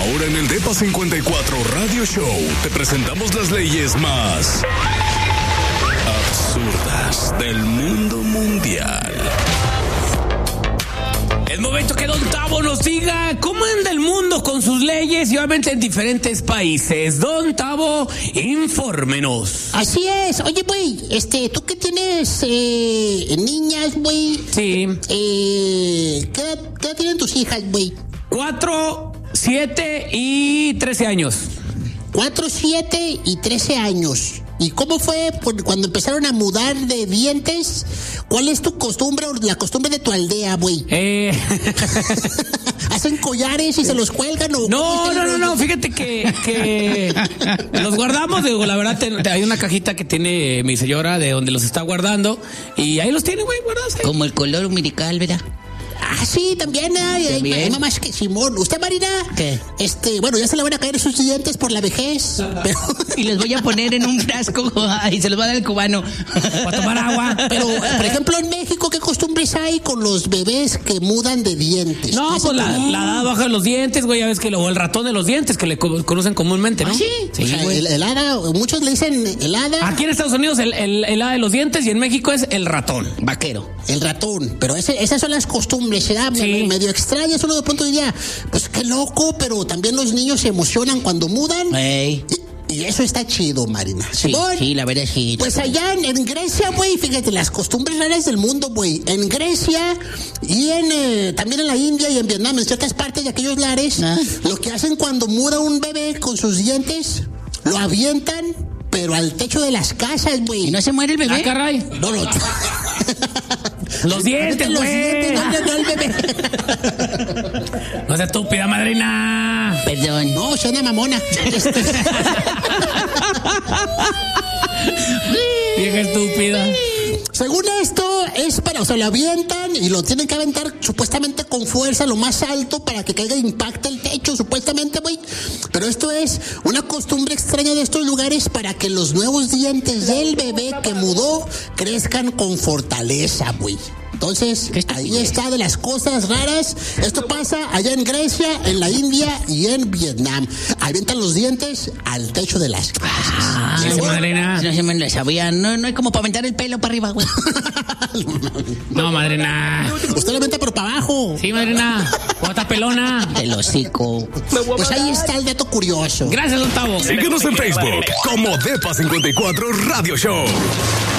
Ahora en el Depa 54 Radio Show te presentamos las leyes más absurdas del mundo mundial. Es momento que Don Tavo nos diga cómo anda el mundo con sus leyes y obviamente en diferentes países. Don Tavo, infórmenos. Así es. Oye, güey, tú que tienes niñas, güey. Sí. ¿Qué edad tienen tus hijas, güey? 4, 7 y 13 años. 4, 7 y 13 años. ¿Y cómo fue cuando empezaron a mudar de dientes? ¿Cuál es tu costumbre o la costumbre de tu aldea, güey? ¿Hacen collares y se los cuelgan o...? No. Fíjate que los guardamos. Digo, la verdad, hay una cajita que tiene mi señora de donde los está guardando. Y ahí los tiene, güey, guardados ahí. Como el color umbilical, ¿verdad? Ah, sí, también hay mamás que Simón. ¿Usted, Marina? ¿Qué? Bueno, ya se le van a caer sus dientes por la vejez. Pero... Y los voy a poner en un frasco y se los va a dar el cubano. Para tomar agua. Pero, por ejemplo, en México, ¿qué costumbres hay con los bebés que mudan de dientes? No, pues la hada baja de los dientes, güey. Ya ves que o el ratón de los dientes, que le conocen comúnmente, ¿no? ¿Ah, sí? Sí, o sea, güey. el hada, muchos le dicen el hada. Aquí en Estados Unidos el hada de los dientes y en México es el ratón. Vaquero. El ratón. Pero esas son las costumbres, ¿será? Sí. Medio extrañas. Uno de pronto diría, pues qué loco, pero también los niños se emocionan cuando mudan. Ey. Y eso está chido, Marina. Sí, la verdad sí. Pues allá en Grecia, güey, fíjate, las costumbres raras del mundo, güey. En Grecia y también en la India y en Vietnam, en ciertas partes de aquellos lares, lo que hacen cuando muda un bebé con sus dientes, lo avientan, pero al techo de las casas, güey. ¿Y no se muere el bebé? Ah, caray. No. Los dientes, los güey. dientes, no el bebé. No seas estúpida, madrina. Perdón. No, suena mamona. Vieja estúpida. Según esto, lo avientan y lo tienen que aventar supuestamente con fuerza, lo más alto, para que caiga e impacte el techo, supuestamente, güey. Pero esto es una costumbre extraña de estos lugares para que los nuevos dientes del bebé que mudó crezcan con fortaleza, güey. Entonces, ahí está de las cosas raras. Esto pasa allá en Grecia, en la India y en Vietnam. Avientan los dientes al techo de las casas. Sí, madrina. No se me lo sabía. No hay como para aventar el pelo para arriba, güey. No, madrina. Usted lo avienta por para abajo. Sí, madrina. Bota pelona. El hocico. Pues ahí está el dato curioso. Gracias, Don Tavo. Síguenos en Facebook como Depa 54 Radio Show.